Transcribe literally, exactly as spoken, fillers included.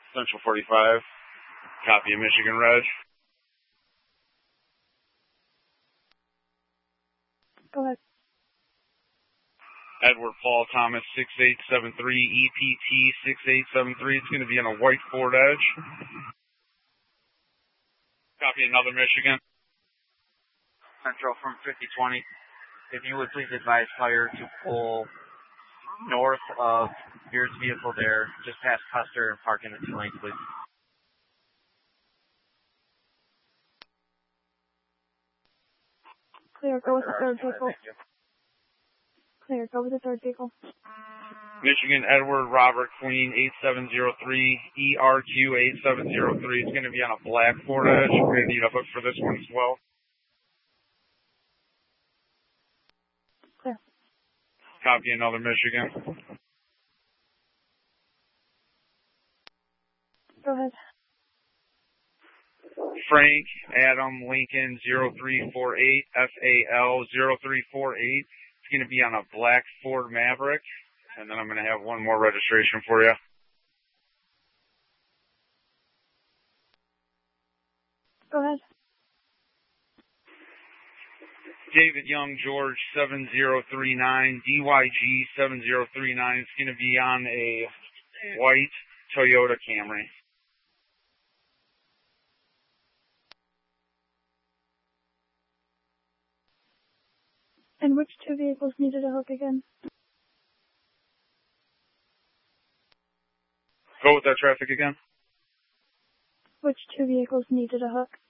Central forty-five. Copy of Michigan Reg. Go ahead. Edward Paul Thomas six eight seven three, E P T six eight seven three. It's going to be on a white Ford Edge. Copy another Michigan. Central from fifty twenty. If you would please advise fire to pull north of Beard's vehicle there, just past Custer and park in the two lanes, please. Clear, go with the third vehicle. Clear, go with the third vehicle. Michigan Edward Robert Queen eight seven zero three, E R Q eight seven zero three. It's going to be on a black Ford Edge. We're going to need a hook for this one as well. Clear. Copy another Michigan. Go ahead. Frank Adam Lincoln zero three four eight, F A L zero three four eight. It's going to be on a black Ford Maverick. And then I'm going to have one more registration for you. Go ahead. David Young George seven zero three nine, D Y G seven zero three nine. It's going to be on a white Toyota Camry. And which two vehicles needed a hook again? Go with that traffic again. Which two vehicles needed a hook?